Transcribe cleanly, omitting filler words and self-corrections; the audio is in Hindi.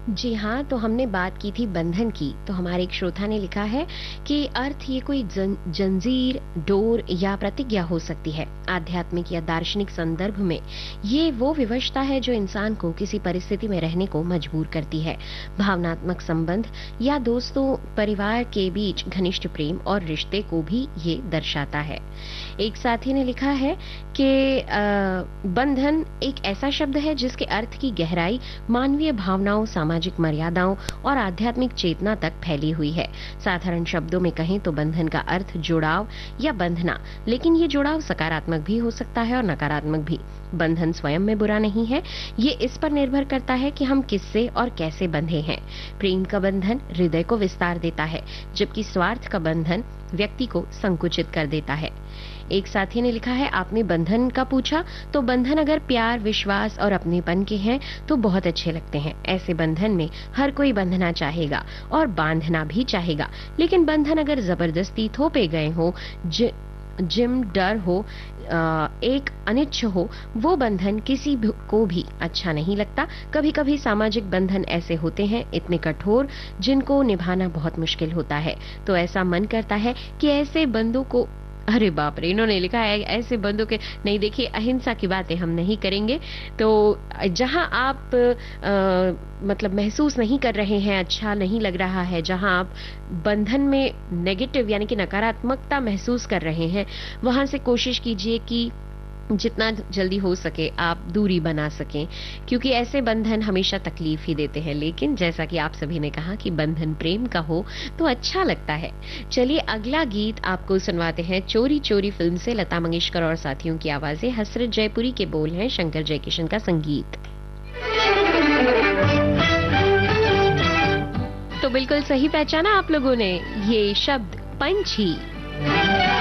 जी हाँ, तो हमने बात की थी बंधन की, तो हमारे एक श्रोता ने लिखा है कि अर्थ ये कोई जंजीर, डोर या प्रतिज्ञा हो सकती है। आध्यात्मिक या दार्शनिक संदर्भ में ये वो विवशता है जो इंसान को किसी परिस्थिति में रहने को मजबूर करती है। भावनात्मक संबंध या दोस्तों, परिवार के बीच घनिष्ठ प्रेम और रिश्ते को भी ये दर्शाता है। एक साथी ने लिखा है कि बंधन एक ऐसा शब्द है जिसके अर्थ की गहराई मानवीय भावनाओं, सामाजिक मर्यादाओं और आध्यात्मिक चेतना तक फैली हुई है। साधारण शब्दों में कहें तो बंधन का अर्थ जुड़ाव या बंधना, लेकिन ये जुड़ाव सकारात्मक भी हो सकता है और नकारात्मक भी। बंधन स्वयं में बुरा नहीं है, ये इस पर निर्भर करता है कि हम किससे और कैसे बंधे हैं। प्रेम का बंधन हृदय को विस्तार देता है, जबकि स्वार्थ का बंधन व्यक्ति को संकुचित कर देता है। एक साथी ने लिखा है, आपने बंधन का पूछा, तो बंधन अगर प्यार, विश्वास और अपनेपन के हैं तो बहुत अच्छे लगते हैं। ऐसे बंधन में हर कोई बंधना चाहेगा और बांधना भी चाहेगा, लेकिन बंधन अगर जबरदस्ती थोपे गए हो, जिम डर हो, एक अनिच्छ हो, वो बंधन किसी को भी अच्छा नहीं लगता। कभी कभी सामाजिक बंधन ऐसे होते हैं, इतने कठोर, जिनको निभाना बहुत मुश्किल होता है। तो ऐसा मन करता है कि ऐसे बंधों को, अरे बाप रे, इन्होंने लिखा है ऐसे बंधों के, नहीं देखिए, अहिंसा की बातें हम नहीं करेंगे। तो जहां आप मतलब महसूस नहीं कर रहे हैं, अच्छा नहीं लग रहा है, जहां आप बंधन में नेगेटिव यानी कि नकारात्मकता महसूस कर रहे हैं, वहां से कोशिश कीजिए कि जितना जल्दी हो सके आप दूरी बना सकें, क्योंकि ऐसे बंधन हमेशा तकलीफ ही देते हैं। लेकिन जैसा कि आप सभी ने कहा कि बंधन प्रेम का हो तो अच्छा लगता है। चलिए अगला गीत आपको सुनवाते हैं। चोरी चोरी फिल्म से लता मंगेशकर और साथियों की आवाजें, हसरत जयपुरी के बोल हैं, शंकर जयकिशन का संगीत। तो बिल्कुल सही पहचाना आप लोगों ने, ये शब्द पंछी।